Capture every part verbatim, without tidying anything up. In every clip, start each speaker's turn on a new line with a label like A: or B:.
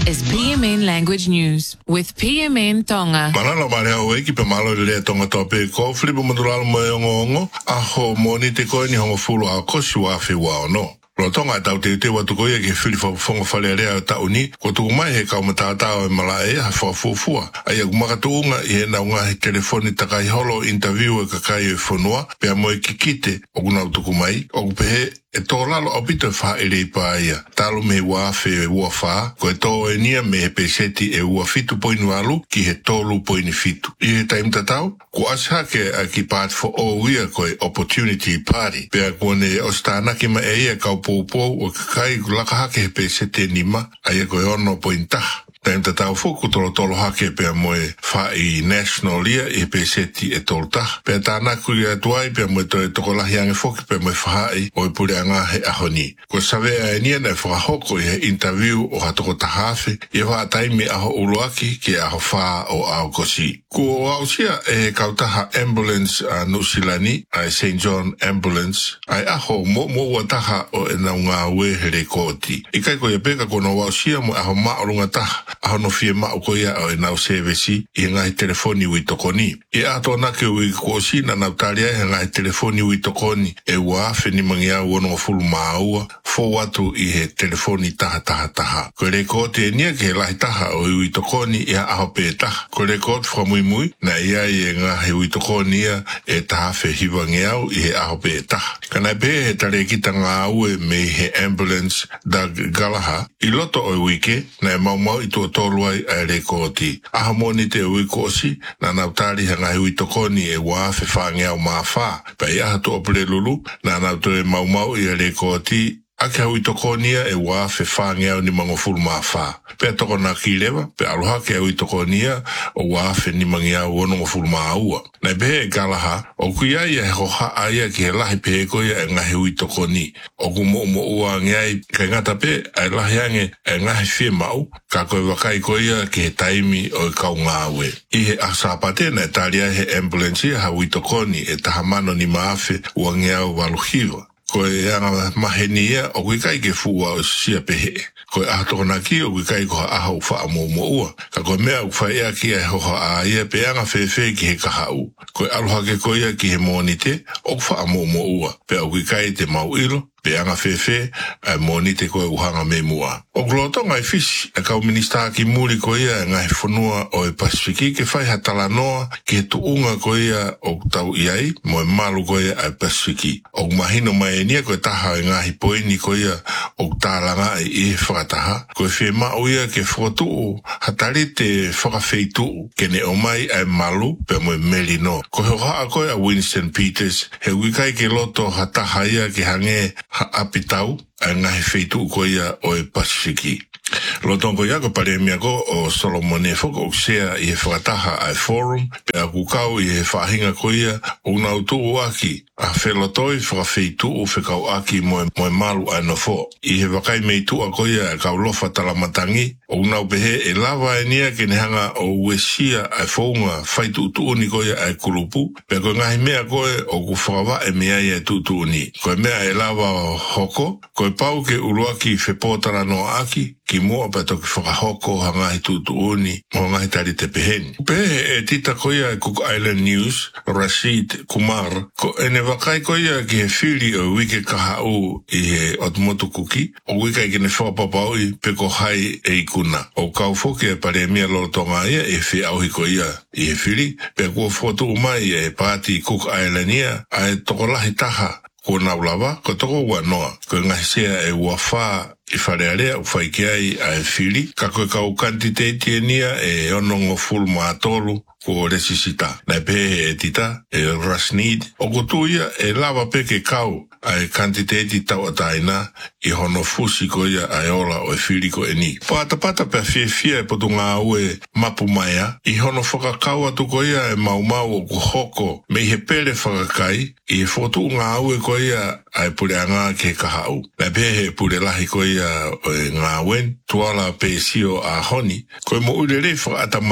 A: is P M N Language News with P M N Tonga.
B: Manala malea o eki pe malo le tonga tope ko flipo madulalo mo ongo aho moni te ko ni hongo fulu a kosi wa fe wa no. Lo tonga tau te te watu koia ke whiri whafonga whale rea ta uni, ko tu mai he kau matatao e malae ha whafufua. Ai aku makatuunga i he naunga he telefoni takai holo interview e kakai e whanua, pia moe kikite o kunau tuku mai, o kupehe e tō lalo o pito wha e rei pā ia. Talo me wafe e ua wha, ko e tō e nia me he peseti e ua fitu poinu alu ki he tōlu poini fitu. I he taim tatau, ko ashake a ki pāt fo o ia ko e opportunity party. Pia kone o stanaki ma e ia kau pōpō o kakai laka hake he peseti nima, a ia ko e ono pointaha. Taim tatau fuku tolo tolo hake pia moe wha i national ia i peseti e tolo taha. Pia tānaku ia tuai pia moe toi toko lahi ange foki pia moe whahai o i pure anga he ahoni. Ko sawe a e nia nei whakahoko i he interview o hatoko tahawhi i wha taimi aho uluaki ki aho wha o ao kosi. Ko o au sia e kautaha ambulance a Nusilani ai Saint John Ambulance ai aho mo mo wataha o e naunga ue he rekoti. I kai ko ia peka kono wau sia mo aho maorunga taha. Aho no fie ma uko ia o e nau sevesi i ngai telefoni ui tokoni. I ato nake ui kuosi na nau taria e ngai telefoni ui tokoni e ua afe ni mangia uono fulu maaua fo watu i he telefoni taha taha taha. Ko rekoti e nia ke lahi taha o ui tokoni ia aho pe taha. Ko rekoti fra mui mui na ia i e ngai ui tokoni ia e taha fe hiwa ngeau i he aho pe taha. Kana pe he tare kita ngā ue me he ambulance da galaha i loto o wike na e mau mau i tua toluai a rekoti. Aha moni te ui kosi na nautari hanga hui tokoni e wafe whangeau maa wha. Pa i aha tu opere lulu na nautu e mau mau i a rekoti ake hui tokonia e wafe whangeau ni mangofuru maa wha. Pea toko na kilewa, pe aluha ke hui tokonia o wafe ni mangiau o ngofuru maa ua. Na behe e galaha, o kuia ia he hoha aia ki he lahi pehe koia e ngahi hui tokoni. O kumo umo ua ngai ke ngata pe e lahi ange e ngahi fie mau, ka koe wakai koia ki he taimi o e kau ngāwe. I he asapate na e taria he ambulance ha hui tokoni e tahamano ni maafe ua ngeau waluhiwa. Ko e anga maheni ia o kui kai ke fua o sia pehe. Ko e ahatoko na ki o kui kai ko aha u wha mo mo ua. Ka koe mea u wha ea ki e hoha a ia pe anga whewhe ki he kaha u. Ko e aluha ke ko ia ki he monite o wha mo mo ua. Pe o kui kai te mau ilo. Pe anga whewhe a monite koe uhanga me mua. O gloto ngai fish e kau minista ki muri ko ia ngai whanua o e Pasifiki ke whai hatala noa ki he tuunga ko ia o tau iai mo e malu ko ia a Pasifiki. O mahino mai e nia koe taha e ngahi poini ko ia o tālanga e i he whakataha. Ko e whi mau ia ke whakatuu hatari te whakawheituu ke ne o mai a malu pe mo e meli no. Ko he hoa koe a Winston Peters he wikai ke loto hataha ia ke hange ha apitau a ngahi wheitu ko ia o e Pasifiki. Lotongo ia ko pare mea ko o Solomon e whako o sea i he whakataha a forum pe a kukau i he whahinga ko ia o nautu o aki a whelotoi whakawheitu o whekau aki moe, moe malu a nofo. I he wakai mei tua ko ia a kau lofa talamatangi o nau pehe e lava e nia ke nehanga o uesia a whaunga whaitu utuuni ko ia a kulupu pe ko ngahi mea koe o ku whakawa e mea ia tutuuni. Ko e mea e lava hoko ko e pau ke uruaki whepotara no aki ki mua pa toki whakahoko ha ngahi tutuuni mo ngahi tari te peheni. Pehe e tita ko ia e Cook Island News, Rashid Kumar, ko ene wakai ko ia ki he whiri o wike kaha u i he otomotu kuki, o wika i kene whapapau i peko hai e ikuna. O kau foke e pare mea lotonga ia e whi auhi ko ia i he whiri, pe kua whotu umai e pāti Cook Island ia, a e tokolahi taha ko naulawa, ko toko ua noa, ko ngahi sea e ua wha i wharearea u whaikiai a e whiri, ka koe kau kantiteiti e nia e onongo fulu mātolu ko resisita. Nai pehe e tita, e Rasnid, o kutuia e lava peke kau a e kantiteiti tau ataina i hono fusi ko ia a e ola o e whiri ko e ni. Pata pata pe fie fie e potu ngā ue mapu maia, i hono whakakau atu ko ia e mau mau o kuhoko me he pere whakakai, i e fotu ngā ue ko ia a e pure anga ke kahau. Nai pehe e pure lahi ko ia o e ngā wen, tuala pe sio a honi, ko e mo urere whakaata mai,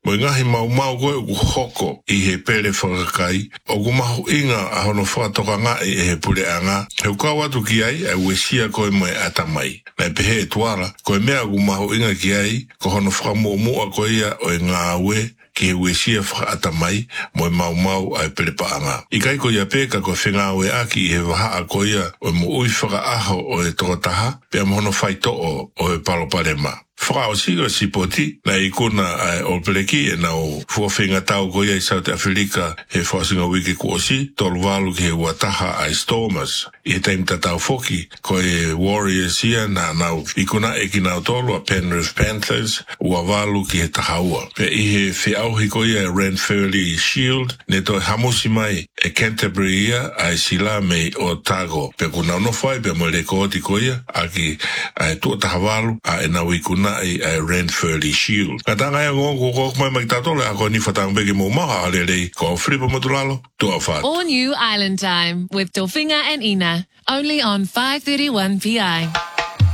B: Mo ngahi mau mau koe u hoko i he pele whakakai. O ku mahu inga a hono whakatoka ngā i e he pule anga. Heu kau atu ki ai e uesia koe moe atamai. Nei pehe e tuara, koe mea ku mahu inga ki ai, ko hono whakamua mua koe ia o e ngā ue, ki he uesia whakatamai, moe mau mau ai pele paanga. I kai ko ia peka ko whenga ue aki i he waha a koe ia o e mo ui whakaaho o e tokotaha, pia mohono whaito o o e paloparema. Whakao sigo si poti, na i kuna ai o peleki e nao fuawhenga tau koia i South Africa he whasinga wiki kuosi, tolu walu ki he wataha ai Stormers. I he taimta tau foki, ko e Warriors ia na nao i kuna e ki nao tolu a Penrith Panthers, ua walu ki he tahaua. Pe i he whiauhi koia e Ranfurly Shield, ne toi hamusi mai e Canterbury ia ai sila mei o Tago. Pe kuna nofai pe mo le kooti koia, a ki ai tuataha walu, a e nao i kuna ai ai Ranfurly Shield. Ka tanga e ngongo ko mai mai tatole a ko ni fatang begi mo maha alele ko flipa matulalo to afat.
A: All New Island Time with Tofinga and Ina, only on five thirty-one P I.